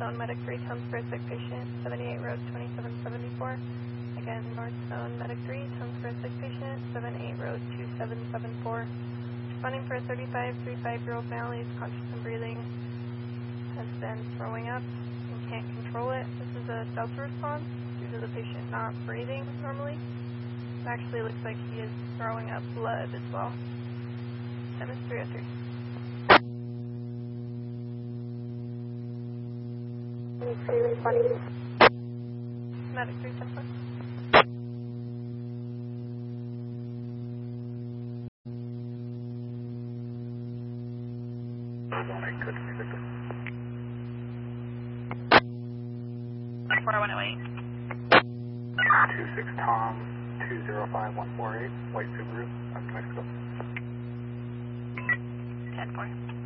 Zone Medic 3, tons for a sick patient, 78 Road 2774. Again, North Zone Medic 3, tons for a sick patient, 78 Road 2774. Responding for a 35-year-old male, he's conscious and breathing, has been throwing up and can't control it. This is a Delta response due to the patient not breathing normally. It actually looks like he is throwing up blood as well. Time is 3:03. Medic 310. Good. 4108. 26 Tom 205148, White Subaru, Mexico. 10-4.